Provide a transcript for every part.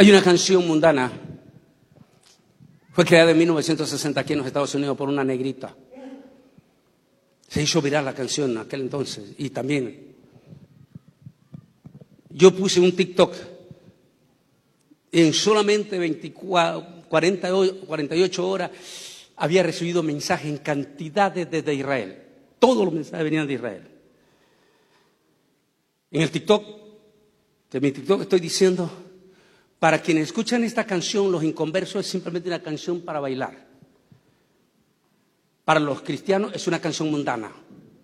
Hay una canción mundana, fue creada en 1960 aquí en los Estados Unidos por una negrita. Se hizo viral la canción en aquel entonces. Y también yo puse un TikTok. En solamente 48 horas había recibido mensajes en cantidades desde Israel. Todos los mensajes venían de Israel. En el TikTok, de mi TikTok estoy diciendo, para quienes escuchan esta canción, los inconversos, es simplemente una canción para bailar. Para los cristianos es una canción mundana.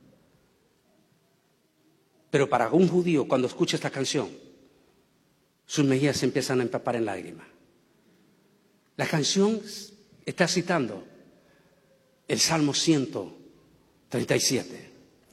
Pero para un judío, cuando escucha esta canción, sus mejillas se empiezan a empapar en lágrimas. La canción está citando el Salmo 137.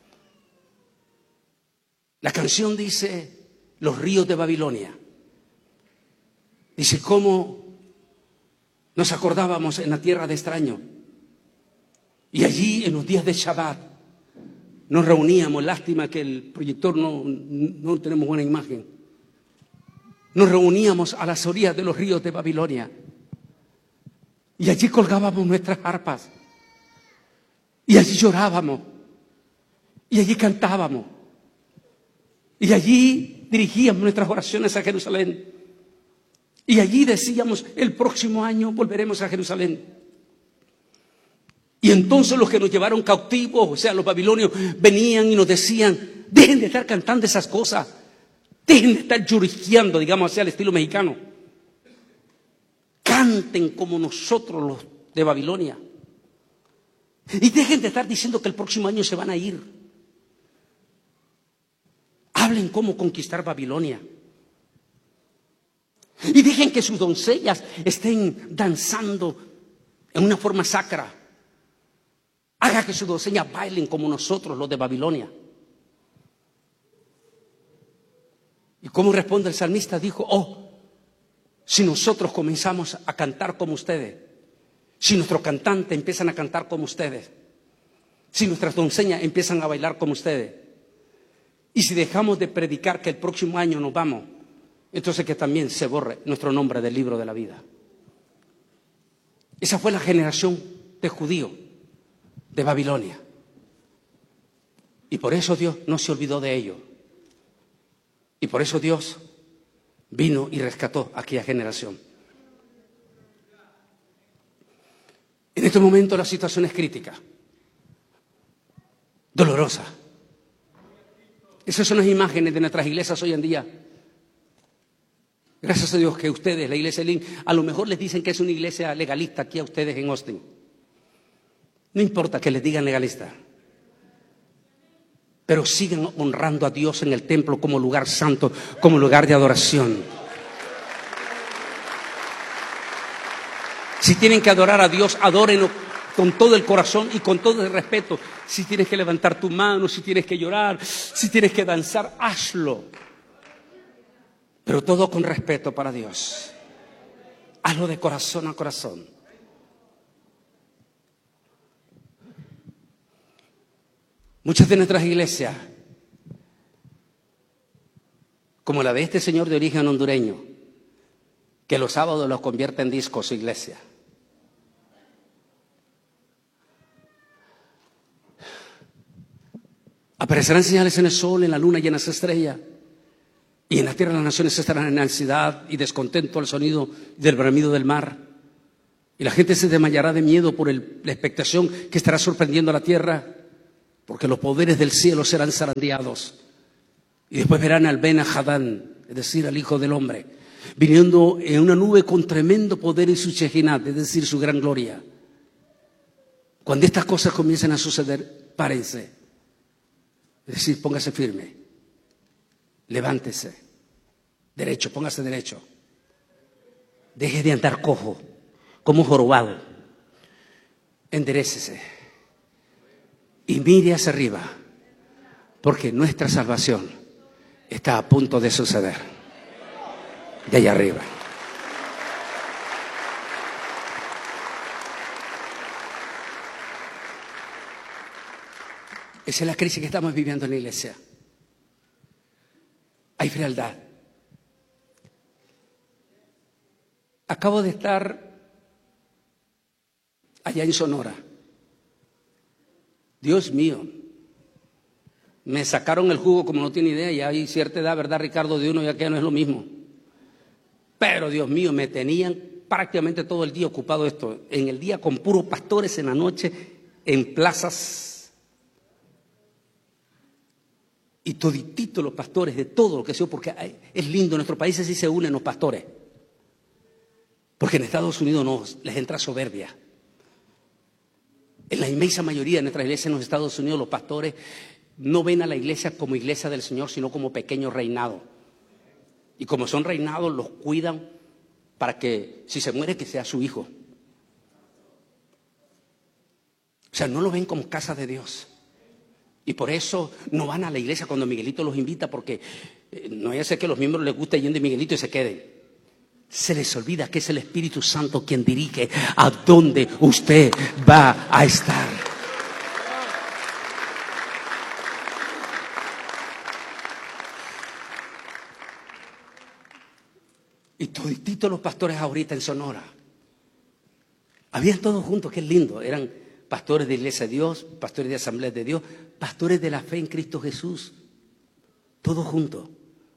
La canción dice, los ríos de Babilonia. Dice, cómo nos acordábamos en la tierra de extraño. Y allí, en los días de Shabbat, nos reuníamos. Lástima que el proyector no tenemos buena imagen. Nos reuníamos a las orillas de los ríos de Babilonia. Y allí colgábamos nuestras arpas. Y allí llorábamos. Y allí cantábamos. Y allí dirigíamos nuestras oraciones a Jerusalén. Y allí decíamos, el próximo año volveremos a Jerusalén. Y entonces los que nos llevaron cautivos, o sea, los babilonios, venían y nos decían, dejen de estar cantando esas cosas. Dejen de estar lloriqueando, digamos así, al estilo mexicano. Canten como nosotros los de Babilonia. Y dejen de estar diciendo que el próximo año se van a ir. Hablen cómo conquistar Babilonia. Y dejen que sus doncellas estén danzando en una forma sacra. Haga que sus doncellas bailen como nosotros los de Babilonia. ¿Y cómo responde el salmista? Dijo, si nosotros comenzamos a cantar como ustedes, si nuestros cantantes empiezan a cantar como ustedes, si nuestras doncellas empiezan a bailar como ustedes, y si dejamos de predicar que el próximo año nos vamos, entonces que también se borre nuestro nombre del libro de la vida. Esa fue la generación de judíos de Babilonia. Y por eso Dios no se olvidó de ellos. Y por eso Dios vino y rescató a aquella generación. En este momento la situación es crítica, dolorosa. Esas son las imágenes de nuestras iglesias hoy en día. Gracias a Dios que ustedes, la iglesia Link, a lo mejor les dicen que es una iglesia legalista aquí a ustedes en Austin. No importa que les digan legalista, pero sigan honrando a Dios en el templo como lugar santo, como lugar de adoración. Si tienen que adorar a Dios, adórenlo con todo el corazón y con todo el respeto. Si tienes que levantar tu mano, si tienes que llorar, si tienes que danzar, hazlo. Pero todo con respeto para Dios. Hazlo de corazón a corazón. Muchas de nuestras iglesias, como la de este señor de origen hondureño, que los sábados los convierte en disco su iglesia. Aparecerán señales en el sol, en la luna y en las estrellas. Y en la tierra las naciones estarán en ansiedad y descontento al sonido del bramido del mar. Y la gente se desmayará de miedo por la expectación que estará sorprendiendo a la tierra, porque los poderes del cielo serán zarandeados. Y después verán al Ben Hadán, es decir, al Hijo del Hombre, viniendo en una nube con tremendo poder y su Shejinat, es decir, su gran gloria. Cuando estas cosas comiencen a suceder, párense. Es decir, póngase firme. Levántese. Derecho, póngase derecho. Deje de andar cojo, como jorobado. Enderécese. Y mire hacia arriba, porque nuestra salvación está a punto de suceder. De allá arriba. Esa es la crisis que estamos viviendo en la iglesia. Hay frialdad. Acabo de estar allá en Sonora. Dios mío, me sacaron el jugo como no tiene idea, y hay cierta edad, ¿verdad, Ricardo? De uno ya que no es lo mismo. Pero Dios mío, me tenían prácticamente todo el día ocupado esto. En el día con puros pastores, en la noche en plazas. Y toditito los pastores de todo lo que sea, porque es lindo, en nuestros países sí se unen los pastores. Porque en Estados Unidos no, les entra soberbia. En la inmensa mayoría de nuestras iglesias en los Estados Unidos los pastores no ven a la iglesia como iglesia del Señor, sino como pequeño reinado. Y como son reinados, los cuidan para que si se muere que sea su hijo. O sea, no lo ven como casa de Dios. Y por eso no van a la iglesia cuando Miguelito los invita, porque no vaya a ser que a los miembros les guste yendo de Miguelito y se queden. Se les olvida que es el Espíritu Santo quien dirige a dónde usted va a estar. Y todititos los pastores ahorita en Sonora, habían todos juntos, qué lindo, eran pastores de Iglesia de Dios, pastores de Asamblea de Dios, pastores de la fe en Cristo Jesús, todos juntos.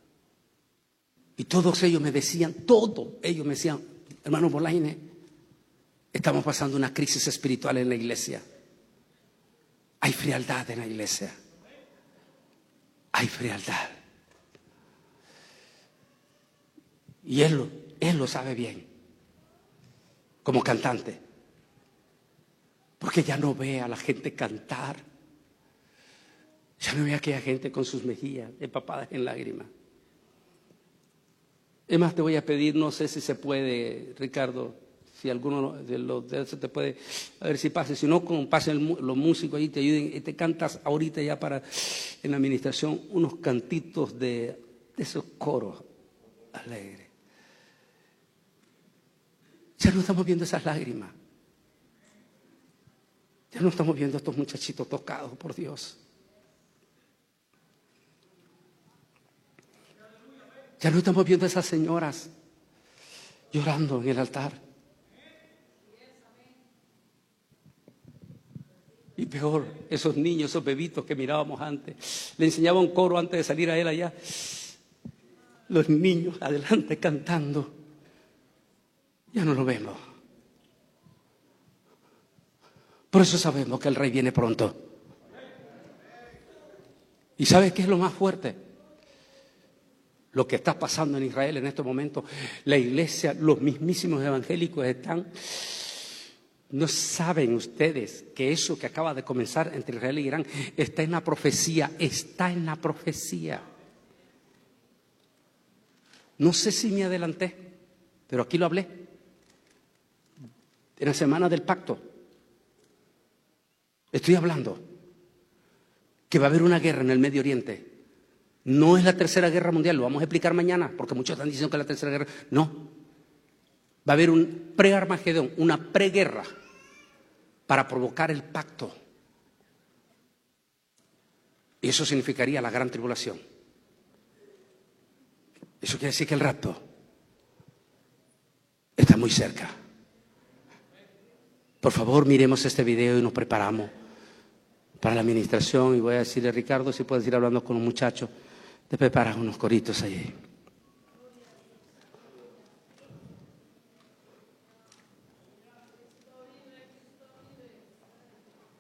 Y todos ellos me decían, hermano Bolaine, estamos pasando una crisis espiritual en la iglesia. Hay frialdad en la iglesia. Hay frialdad. Y él lo sabe bien, como cantante. Porque ya no ve a la gente cantar. Ya no ve a aquella gente con sus mejillas empapadas en lágrimas. Es más, te voy a pedir, no sé si se puede, Ricardo, si alguno de los de esos te puede, a ver si pase, si no, pasen los músicos ahí, te ayuden, y te cantas ahorita ya para, en la administración, unos cantitos de esos coros alegres. Ya no estamos viendo esas lágrimas. Ya no estamos viendo a estos muchachitos tocados por Dios. Ya no estamos viendo a esas señoras llorando en el altar. Y peor, esos niños, esos bebitos que mirábamos antes. Le enseñaba un coro antes de salir a él allá. Los niños adelante cantando. Ya no lo vemos. Por eso sabemos que el Rey viene pronto. ¿Y sabes qué es lo más fuerte? Lo que está pasando en Israel en estos momentos. La iglesia, los mismísimos evangélicos están... ¿No saben ustedes que eso que acaba de comenzar entre Israel y Irán está en la profecía? Está en la profecía. No sé si me adelanté, pero aquí lo hablé. En la semana del pacto. Estoy hablando que va a haber una guerra en el Medio Oriente. No es la tercera guerra mundial, lo vamos a explicar mañana, porque muchos están diciendo que es la tercera guerra. No. Va a haber un pre-Armagedón, una preguerra para provocar el pacto. Y eso significaría la gran tribulación. Eso quiere decir que el rapto está muy cerca. Por favor, miremos este video y nos preparamos para la administración. Y voy a decirle a Ricardo si puedes ir hablando con los muchachos, te preparas unos coritos allí.